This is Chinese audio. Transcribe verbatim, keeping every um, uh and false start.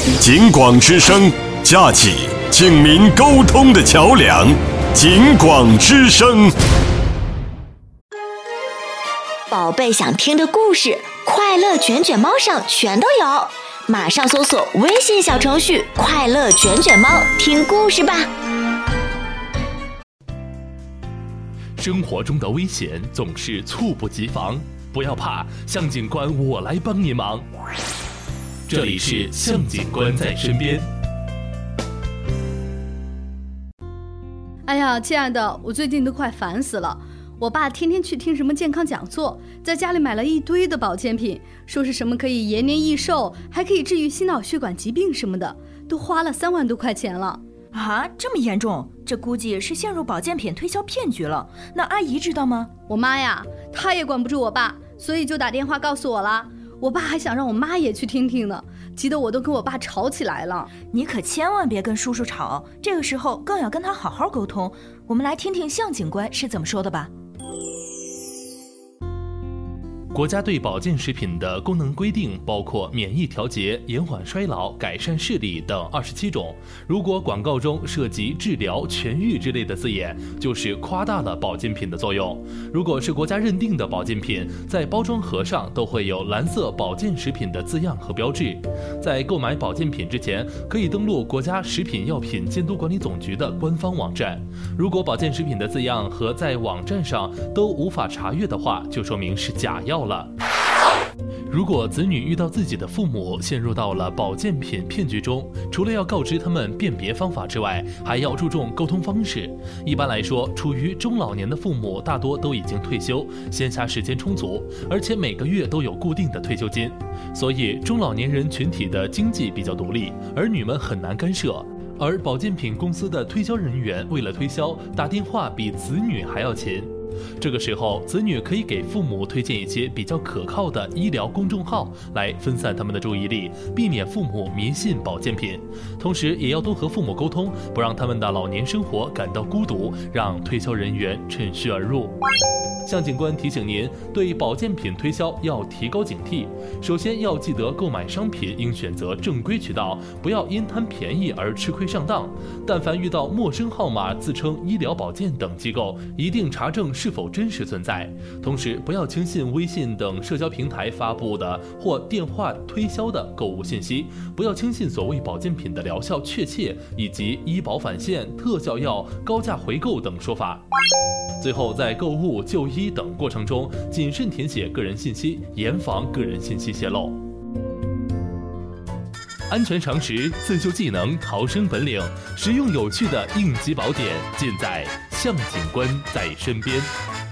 警广之声，架起警民沟通的桥梁。警广之声， 宝贝想听的故事，快乐卷卷猫上全都有，马上搜索微信小程序快乐卷卷猫听故事吧。 生活中的危险总是猝不及防，不要怕，向警官我来帮你忙。这里是向警官在身边。 哎呀，亲爱的，我最近都快烦死了。我爸天天去听什么健康讲座，在家里买了一堆的保健品，说是什么可以延年益寿，还可以治愈心脑血管疾病什么的，都花了三万多块钱了。 啊，这么严重？这估计是陷入保健品推销骗局了。那阿姨知道吗？ 我妈呀，她也管不住我爸，所以就打电话告诉我了。我爸还想让我妈也去听听呢，急得我都跟我爸吵起来了。 你可千万别跟叔叔吵，这个时候更要跟他好好沟通。我们来听听向警官是怎么说的吧。 国家对保健食品的功能规定包括免疫调节、延缓衰老、改善视力等二十七种。如果广告中涉及治疗、痊愈之类的字眼，就是夸大了保健品的作用。如果是国家认定的保健品，在包装盒上都会有蓝色保健食品的字样和标志。在购买保健品之前，可以登录国家食品药品监督管理总局的官方网站。如果保健食品的字样和在网站上都无法查阅的话，就说明是假药了。如果子女遇到自己的父母陷入到了保健品骗局中，除了要告知他们辨别方法之外，还要注重沟通方式。一般来说，处于中老年的父母大多都已经退休，闲暇时间充足，而且每个月都有固定的退休金，所以中老年人群体的经济比较独立，儿女们很难干涉。而保健品公司的推销人员为了推销，打电话比子女还要勤。这个时候，子女可以给父母推荐一些比较可靠的医疗公众号，来分散他们的注意力，避免父母迷信保健品。同时，也要多和父母沟通，不让他们的老年生活感到孤独，让推销人员趁虚而入。向警官提醒您，对保健品推销要提高警惕。首先要记得购买商品应选择正规渠道，不要因贪便宜而吃亏上当。但凡遇到陌生号码自称医疗保健等机构，一定查证是否真实存在。同时，不要轻信微信等社交平台发布的或电话推销的购物信息，不要轻信所谓保健品的疗效确切以及医保返现、特效药、高价回购等说法。最后，在购物、就医等过程中，谨慎填写个人信息，严防个人信息泄露。安全常识、自救技能、逃生本领，实用有趣的应急宝典，尽在向警官在身边。